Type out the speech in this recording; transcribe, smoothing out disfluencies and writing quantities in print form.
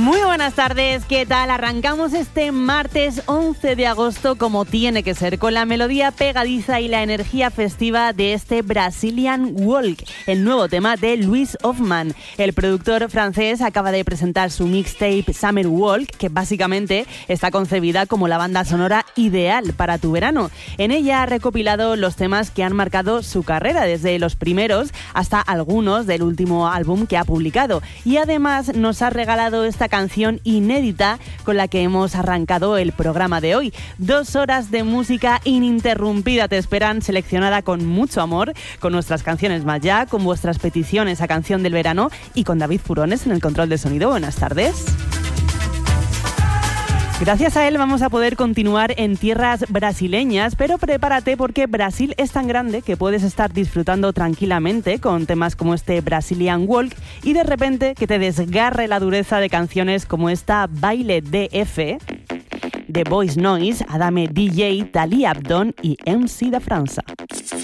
Muy buenas tardes, ¿qué tal? Arrancamos este martes 11 de agosto como tiene que ser, con la melodía pegadiza y la energía festiva de este Brazilian Walk, el nuevo tema de Louis Hoffman. El productor francés acaba de presentar su mixtape Summer Walk, que básicamente está concebida como la banda sonora ideal para tu verano. En ella ha recopilado los temas que han marcado su carrera, desde los primeros hasta algunos del último álbum que ha publicado. Y además nos ha regalado esta canción inédita con la que hemos arrancado el programa de hoy. 2 horas de música ininterrumpida te esperan, seleccionada con mucho amor, con nuestras canciones más ya, con vuestras peticiones a Canción del Verano y con David Furones en el control de sonido. Buenas tardes. Gracias a él vamos a poder continuar en tierras brasileñas, pero prepárate porque Brasil es tan grande que puedes estar disfrutando tranquilamente con temas como este Brazilian Walk y de repente que te desgarre la dureza de canciones como esta Baile DF, de Boys Noise, Adame DJ, Thalia Abdon y MC da França.